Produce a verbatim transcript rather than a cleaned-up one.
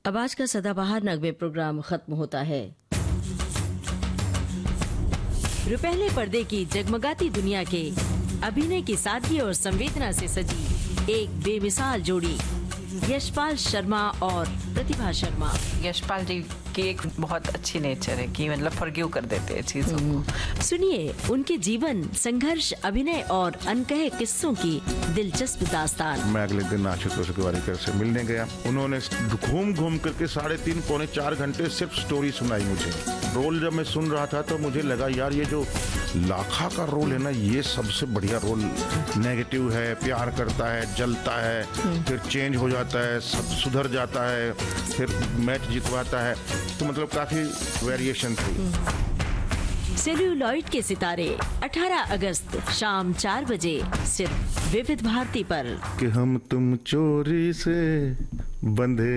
अब आज का सदाबहार नगमे प्रोग्राम खत्म होता है। रुपहले पर्दे की जगमगाती दुनिया के अभिनय की सादगी और संवेदना से सजी एक बेमिसाल जोड़ी, यशपाल शर्मा और प्रतिभा शर्मा। यशपाल जी की एक बहुत अच्छी नेचर है कि मतलब फॉरगिव कर देते हैं चीजों को। सुनिए उनके जीवन, संघर्ष, अभिनय और अनकहे किस्सों की दिलचस्प दास्तान। मैं अगले दिन आशुतोष गोवारिकर से मिलने गया। उन्होंने घूम घूम करके साढ़े तीन पौने चार घंटे सिर्फ स्टोरी सुनाई मुझे। रोल जब मैं सुन रहा था तो मुझे लगा यार ये जो लाखा का रोल है ना, ये सबसे बढ़िया रोल। नेगेटिव है, प्यार करता है, जलता है, फिर चेंज हो जाता है, सब सुधर जाता है, फिर मैच जितवाता है, तो मतलब काफी वेरिएशन थी। सेल्यूलॉइड के सितारे अठारह अगस्त शाम चार बजे सिर्फ विविध भारती पर। कि हम तुम चोरी से बंधे